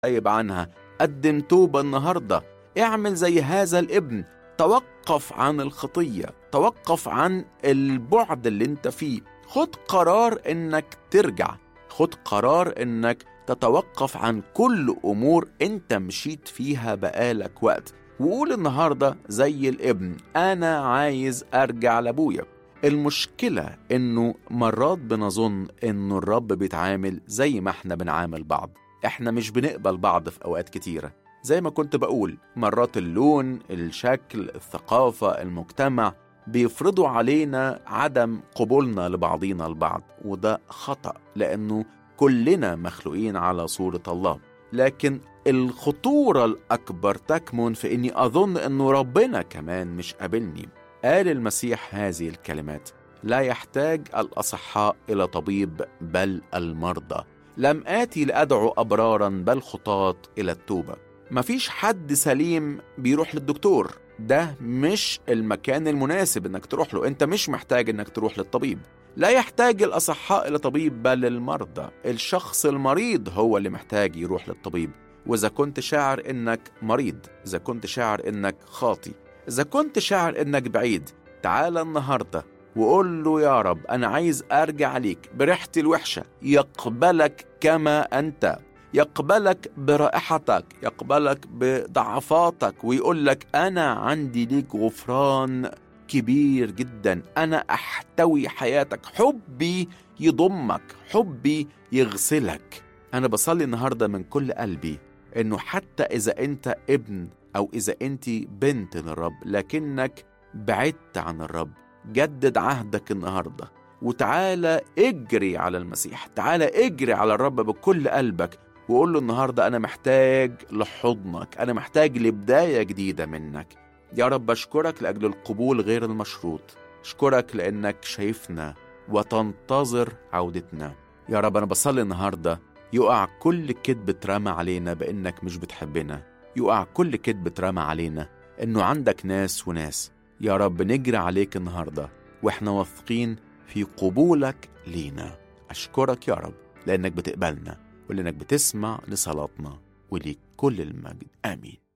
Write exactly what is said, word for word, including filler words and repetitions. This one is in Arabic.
تايب عنها. قدم توبة النهاردة، اعمل زي هذا الابن، توقف عن الخطية، توقف عن البعد اللي انت فيه، خد قرار انك ترجع، خد قرار انك تتوقف عن كل امور انت مشيت فيها بقالك وقت، وقول النهاردة زي الابن انا عايز ارجع لابويا. المشكلة انه مرات بنظن انه الرب بيتعامل زي ما احنا بنعامل بعض، احنا مش بنقبل بعض في اوقات كتيرة. زي ما كنت بقول، مرات اللون، الشكل، الثقافة، المجتمع بيفرضوا علينا عدم قبولنا لبعضينا البعض، وده خطأ لأنه كلنا مخلوقين على صورة الله. لكن الخطورة الأكبر تكمن في أني أظن أنه ربنا كمان مش قابلني. قال المسيح هذه الكلمات: لا يحتاج الأصحاء إلى طبيب بل المرضى، لم آتي لأدعو أبرارا بل خطاة إلى التوبة. مفيش حد سليم بيروح للدكتور، ده مش المكان المناسب انك تروح له، انت مش محتاج انك تروح للطبيب. لا يحتاج الأصحاء إلى طبيب بل المرضى، الشخص المريض هو اللي محتاج يروح للطبيب. وإذا كنت شاعر إنك مريض، إذا كنت شاعر إنك خاطي، إذا كنت شاعر إنك بعيد، تعال النهاردة وقول له: يا رب أنا عايز أرجع ليك بريحتي الوحشة. يقبلك كما أنت، يقبلك برائحتك، يقبلك بضعفاتك، ويقول لك: أنا عندي ليك غفران كبير جدا، أنا أحتوي حياتك، حبي يضمك، حبي يغسلك. أنا بصلي النهاردة من كل قلبي إنه حتى إذا أنت ابن أو إذا أنت بنت للرب لكنك بعدت عن الرب، جدد عهدك النهاردة وتعالى اجري على المسيح، تعالى اجري على الرب بكل قلبك وقول له النهاردة: أنا محتاج لحضنك، أنا محتاج لبداية جديدة منك. يا رب أشكرك لأجل القبول غير المشروط، أشكرك لأنك شايفنا وتنتظر عودتنا. يا رب أنا بصلي النهاردة يقع كل كذب ترمى علينا بأنك مش بتحبنا، يقع كل كذب ترمى علينا أنه عندك ناس وناس. يا رب نجري عليك النهاردة وإحنا واثقين في قبولك لينا. أشكرك يا رب لأنك بتقبلنا ولأنك بتسمع لصلاتنا، وليك كل المجد. آمين.